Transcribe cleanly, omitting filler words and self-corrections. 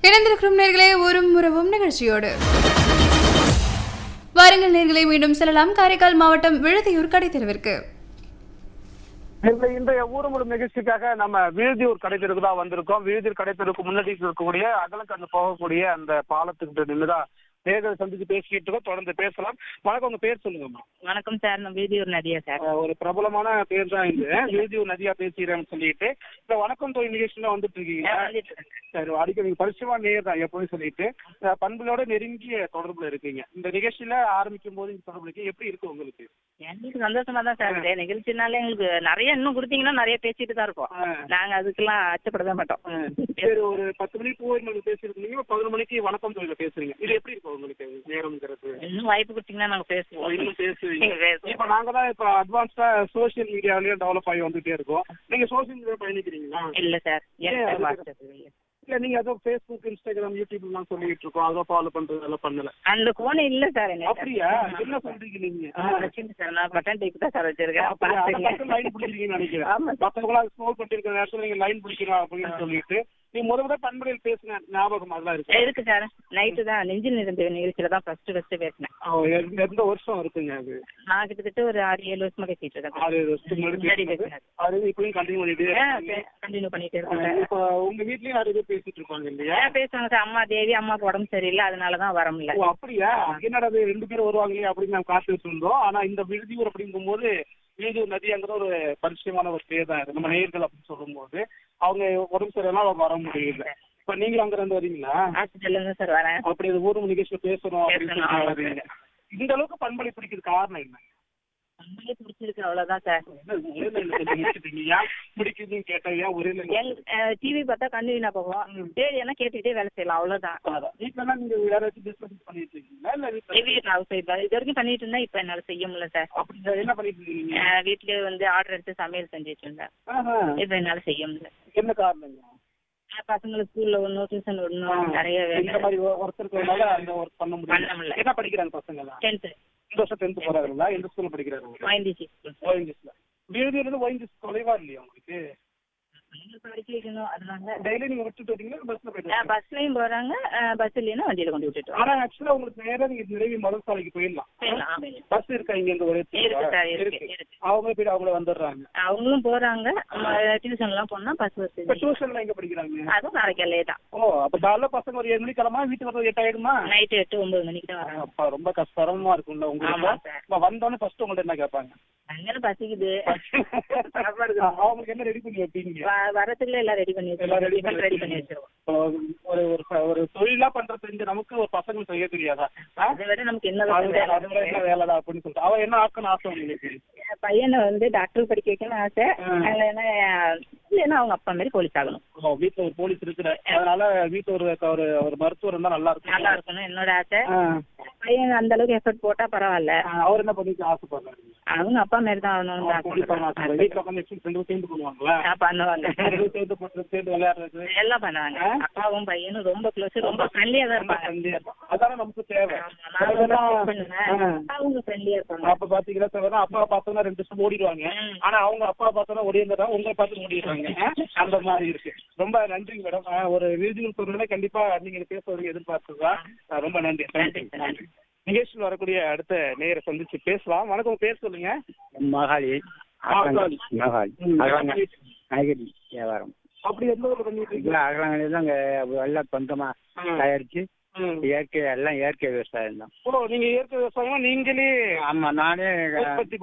இணைந்திருக்கும் நேர்களே ஊரும் உறவும் நிகழ்ச்சியோடு வாருங்கள் நேர்களை மீண்டும் செல்லலாம். காரைக்கால் மாவட்டம் விழுதியூர் கடைத்தெருவிற்கு இன்றைய ஊரமுடும் நிகழ்ச்சிக்காக நம்ம விழுதியூர் கடைத்தெருக்கு தான் வந்திருக்கோம். விழுதியூர் கடைத்தெருக்கு முன்னாடி இருக்கக்கூடிய அகலக்கண்ணு போகக்கூடிய அந்த பாலத்துக்கிட்ட நின்றுதான் நேர்கள் சந்திச்சு பேசிக்கிட்டு இருக்கோம். தொடர்ந்து பேசலாம். வணக்கம், உங்க பேர் சொல்லுங்கம்மா. வணக்கம் சார், நான் விழுதியூர் நதியா சார். ஒரு பிரபலமான பேர் தான் இது, விழுதியூர் நதியா பேசுகிறேன்னு சொல்லிட்டு இந்த வணக்கம் தொழில் நிகழ்ச்சியில வந்துட்டு இருக்கீங்க. சரி, அடிக்கடி பரிசுமா நேர் தான் எப்போதும் சொல்லிட்டு பண்புகளோட நெருங்கிய தொடர்புல இருக்கீங்க. இந்த நிகழ்ச்சியில ஆரம்பிக்கும் போது இந்த தொடர்பு எப்படி இருக்கு உங்களுக்கு? எங்களுக்கு சந்தோஷமா தான் சார் இருக்கு. நிகழ்ச்சினால எங்களுக்கு நிறைய இன்னும் கொடுத்தீங்கன்னா நிறைய பேசிட்டு தான் இருப்போம். நாங்க அதுக்கெல்லாம் அச்சப்படவே மாட்டோம். சரி, ஒரு 10 மணிக்கு போய் பேசிருக்கீங்க, 11 மணிக்கு வணக்கம் தொழில பேசுறீங்க. இது எப்படி இருக்கும் உங்களுக்கு நேரம்ங்கிறது? இன்னும் வாய்ப்பு கொடுத்தீங்கன்னா நாங்க பேசுவோம். இன்னும் பேசுவீங்க. இப்ப நாங்க தான் இப்ப அட்வான்ஸ்டா சோசியல் மீடியாவிலயும் டெவலப் ஆகி வந்துட்டே இருக்கோம். நீங்க சோசியல் மீடியா பயணிக்கிறீங்களா? இல்ல சார், இல்ல நீங்க அதோ பேஸ்புக், இன்ஸ்டாகிராம், யூடியூப் எல்லாம் சொல்லிட்டு இருக்கோம், அதோ ஃபாலோ பண்றது எல்லாம் பண்ணல. அந்த போன் இல்ல சார். அப்படியா? என்ன சொல்றீங்க நீங்க? சார் நான் பட்டன் டைப் தான் சார் வச்சிருக்கேன். லைன் பிடிக்கிறீங்கன்னு நினைக்கிறேன். மத்தவங்களா ஸ்க்ரோல் பண்ணிருக்கிற நேரத்துல நீங்க லைன் பிடிக்கிறோம் அப்படின்னு சொல்லிட்டு நீ முதல்ல பண்புகளில் பேசின ஞாபகம் அதெல்லாம் இருக்கு சார். நைட்டு தான் நெஞ்சில் இருந்த நிகழ்ச்சியில தான் ஃபர்ஸ்ட் பேசினேன். எந்த வருஷம் இருக்குங்க அது? நான் கிட்டத்தட்ட ஒரு 6-7 வருஷமா பேசிட்டு இருக்கேன். 6-7 வருஷத்துக்கு முன்னாடி அது இப்பயும் கண்டினியூ பண்ணிட்டே இருக்கேன். இப்போ உங்க வீட்லயும் நிறைய பேர் பேசிட்டு இருப்பாங்க இல்லையா? பேசுவாங்க சார். அம்மா தேவி, அம்மாவுக்கு உடம்பு சரியில்லை, அதனாலதான் வர முடியல. ஓ அப்படியா? என்னடா 2 பேரும் வருவாங்களே அப்படின்னு நான் காத்து வச்சிருந்தோம். ஆனா இந்த விழுதியூர் அப்படிங்கும் போது விழுதியூர் நதிங்கிற ஒரு பரிச்சயமான ஒரு பேர் தான் நம்ம நேயர்கள் அப்படின்னு சொல்லும் போது அவங்க உடம்பு சரியில்லாம் அவங்க வர முடியல. இப்ப நீங்களும் அங்க இருந்து வரீங்களா? சார் வரேன். அப்படி ஊர் நிகழ்ச்சியில பேசணும் அப்படின்னு இந்த அளவுக்கு பண்பலை பிடிக்கிறது காரணம் என்ன? பிடிச்சிருக்கு, அவ்வளவுதான் சார். பிடிக்குதுன்னு கேட்டா ஒரே டிவி பார்த்தா கண்ணு வீணா போகும். சரி, என்ன கேட்டுக்கிட்டே வேலை செய்யலாம், அவ்வளவுதான். வீட்டுல நீங்க வேற ஏதாச்சும் பிசினஸ் பண்ணிட்டு இருக்கீங்களா? இல்ல இது வரைக்கும் பண்ணிட்டு இருந்தா இப்ப என்னால செய்ய முடியல சார். அப்படி என்ன பண்ணிட்டு இருக்கீங்க? வீட்லயே வந்து ஆர்டர் எடுத்து சமையல் செஞ்சுட்டு இருந்தேன். இப்ப என்னால செய்ய முடியல. என்ன காரணம்? பசங்களுக்கு ஸ்கூல்ல ஒண்ணும் டியூஷன் ஒண்ணும் நிறைய இந்த மாதிரி ஒர்க் அந்த ஒர்க் பண்ண முடியல. என்ன படிக்கிறாங்க பசங்க? 10th. இந்த வருஷம் 10th போறாருங்களா? எந்த ஸ்கூல்ல படிக்கிறாரு? ONGS. விழுதியூர்ல ONGS தொலைவா இல்லையா உங்களுக்கு? படிக்க வைக்கணும், அதனால டெய்லி நீங்க விட்டுட்டு வரீங்களா? பஸ்ல போயிட்டு பஸ்லயும் போறாங்க, பஸ் இல்லைன்னா வண்டியில கொண்டு விட்டுட்டு. ஆனா ஆக்சுவலா உங்களுக்கு நேரா நீங்க நிறைய மதர் சாலைக்கு போயிடலாம். பஸ் இருக்கா இங்க? இந்த ஒரு அவங்க போயிட்டு அவங்கள வந்துடுறாங்க. அவங்களும் போறாங்க. டியூஷன் எல்லாம் போனா பஸ் வருது. டியூஷன்ல எங்க படிக்கிறாங்க? அதுவும் நாளைக்கு தான். ஓ, அப்ப காலைல பசங்க ஒரு 7 மணிக்கு கிளம்பா, வீட்டுக்கு வர 8 ஆயிடுமா? நைட்டு 8-9 மணிக்கு தான் வராங்க. அப்ப ரொம்ப கஷ்டமா இருக்கும்ல உங்களுக்கு? வந்தோடனே ஃபர்ஸ்ட் உங்கள்ட்ட என்ன கேட்பாங்க? அங்கே பசிக்குது, அவங்களுக்கு என்ன ரெடி பண்ணி வைப்பீங்க? வரத்துக்குள்ள எல்லாம் ரெடி பண்ணி வச்சிருவோம். ஒரு தொழிலா பண்றது தெரிஞ்ச நமக்கு ஒரு பசங்க செய்ய தெரியாதா? அதை விட நமக்கு என்ன வேலைதான் அப்படின்னு சொல்லிட்டு அவன் என்ன ஆக்கணும் ஆசை உங்களுக்கு? பையனை வந்து டாக்டர் படிக்க வைக்கணும்னு ஆசை. இல்லைன்னா அவங்க அப்பா மாதிரி போலீஸ் ஆகணும். வீட்டுல ஒரு போலீஸ் இருக்கிற அதனால வீட்டுல ஒரு மருத்துவர் இருந்தா நல்லா இருக்கணும் என்னோட ஆசை. பையன் அந்த அளவுக்கு எஃபர்ட் போட்டா பரவாயில்ல. அவர் என்ன பண்ணி ஆசைப்படுறாரு? அவங்க அப்பா மாதிரி தான் ஆகணும். பண்ணுவாங்க, எல்லாம் பண்ணுவாங்க. அப்பாவும் பையனும் ரொம்ப க்ளோஸ், ரொம்ப ஃப்ரெண்ட்லியா தான் இருப்பாங்க. அதான நமக்கு தேவை. அவங்க ஃப்ரெண்ட்லியா இருப்பாங்க. அப்ப பாத்தீங்கன்னா அப்பா பார்த்தோம்னா 2 நிமிஷம் ஓடிடுவாங்க. ஆனா அவங்க அப்பா பார்த்தோம்னா ஓடிடுறா, உங்களை பார்த்து ஓடிடுறாங்க. அந்த மாதிரி இருக்கு. ரொம்ப நன்றி மேடம். ஒரு விருதுகள் சொல்றதுல கண்டிப்பா நீங்க பேசுவதை எதிர்பார்த்துதான். ரொம்ப நன்றி. நிகழ்ச்சியில் வரக்கூடிய அடுத்த நேர சந்திச்சு பேசலாம். வணக்கம், பேர் சொல்லுங்க. மகாலி. காய்கறி வியாபாரம். அப்படி எந்த ஊர்ல பண்ணிட்டு இருக்கீங்க? அகலங்களில் எல்லாம் சொந்தமா தயாரிச்சு இயற்கை எல்லாம் இயற்கை விவசாயம் தான். ஓ, நீங்க இயற்கை விவசாயம் நீங்களே? ஆமா, நானே